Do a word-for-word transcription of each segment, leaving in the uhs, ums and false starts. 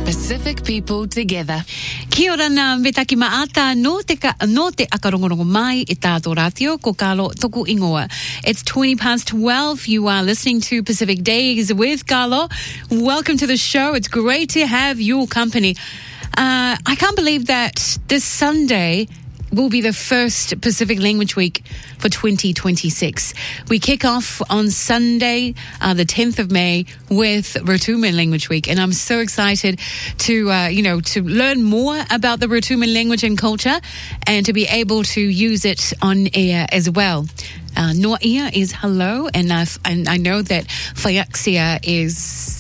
Pacific people together. Kia ora nā me taki maata no te, ka, no te akarongorongo mai e tātou ratio ko Carlo toku ingoa. It's twenty past twelve. You are listening to Pacific Days with Carlo. Welcome to the show. It's great to have your company. Uh, I can't believe that this Sunday will be the first Pacific Language Week for twenty twenty-six. We kick off on Sunday, uh, the tenth of May, with Rotuman Language Week, and I'm so excited to, uh, you know, to learn more about the Rotuman language and culture, and to be able to use it on air as well. Uh, Noia is hello, and I and I know that Fayaxia is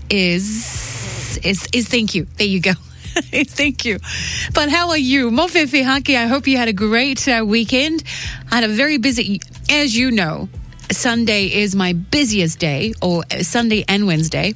is is is thank you. There you go. Thank you. But how are you? Mofefe Haki, I hope you had a great uh, weekend. I had a very busy, as you know, Sunday is my busiest day, or Sunday and Wednesday.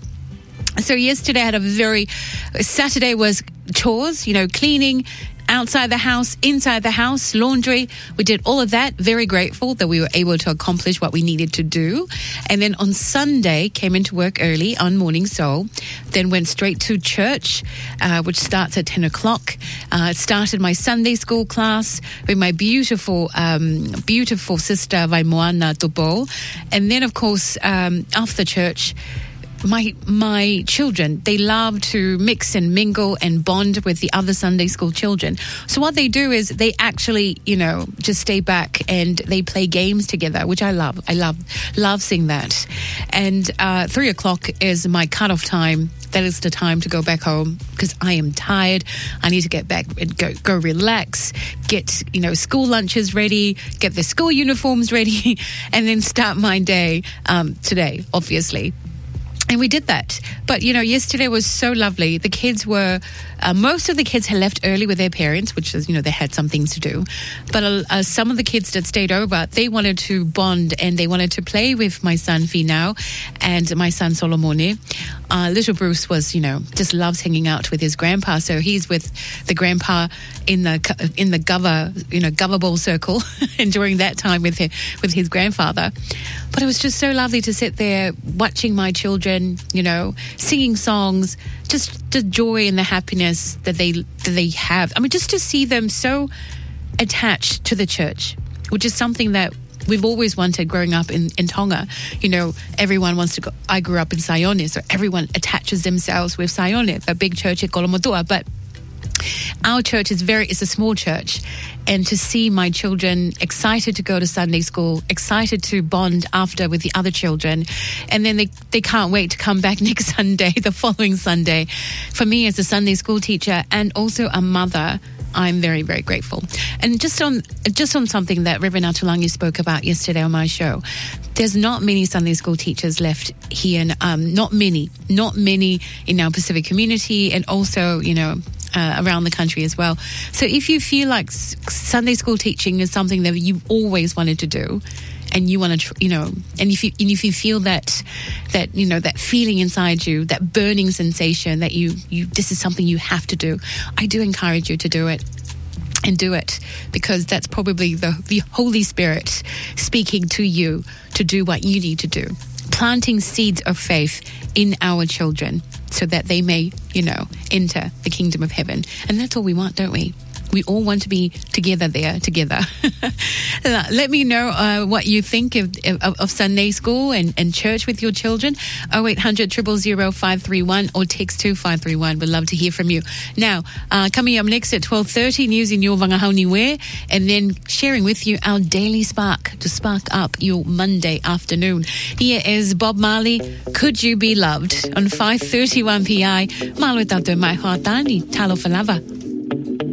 So yesterday I had a very, Saturday was chores, you know, cleaning, outside the house, inside the house, laundry. We did all of that. Very grateful that we were able to accomplish what we needed to do. And then on Sunday, came into work early on Morning Soul. Then went straight to church, uh, which starts at ten o'clock. Uh, started my Sunday school class with my beautiful, um, beautiful sister, Vaimoana Topo. And then, of course, um, after church, My my children, they love to mix and mingle and bond with the other Sunday school children. So what they do is they actually, you know, just stay back and they play games together, which I love. I love, love seeing that. And uh, three o'clock is my cutoff time. That is the time to go back home because I am tired. I need to get back and go, go relax, get, you know, school lunches ready, get the school uniforms ready, and then start my day um, today, obviously. And we did that. But, you know, yesterday was so lovely. The kids were, uh, most of the kids had left early with their parents, which is, you know, they had some things to do. But uh, uh, some of the kids that stayed over, they wanted to bond and they wanted to play with my son Finau and my son Solomone. Uh, little Bruce was, you know, just loves hanging out with his grandpa. So he's with the grandpa in the in the Gova, you know, Gova Ball circle, enjoying that time with his, with his grandfather. But it was just so lovely to sit there watching my children, you know, singing songs, just the joy and the happiness that they that they have. I mean, just to see them so attached to the church, which is something that we've always wanted growing up in, in Tonga. You know, everyone wants to go. I grew up in Saione, so everyone attaches themselves with Saione, the big church at Kolomotua. But our church is very, it's a small church. And to see my children excited to go to Sunday school, excited to bond after with the other children, and then they, they can't wait to come back next Sunday, the following Sunday. For me as a Sunday school teacher and also a mother, I'm very, very grateful. And just on just on something that Reverend Atulangi spoke about yesterday on my show, there's not many Sunday school teachers left here, and um, not many, not many in our Pacific community, and also, you know, Uh, around the country as well. So if you feel like s- Sunday school teaching is something that you've always wanted to do, and you want to, tr- you know, and if you and if you feel that that you know that feeling inside you, that burning sensation that you you this is something you have to do, I do encourage you to do it. And do it, because that's probably the the Holy Spirit speaking to you to do what you need to do. Planting seeds of faith in our children so that they may, you know, enter the kingdom of heaven. And that's all we want, don't we? We all want to be together there, together. Let me know uh, what you think of, of, of Sunday school and, and church with your children. oh eight hundred, zero zero zero, five three one or text two five three one. We'd love to hear from you. Now, uh, coming up next at twelve thirty, news in your Wangahauniwe, and then sharing with you our daily spark to spark up your Monday afternoon. Here is Bob Marley, Could You Be Loved, on five thirty-one P I. Malo tatou mai hoa tani, talo for lava.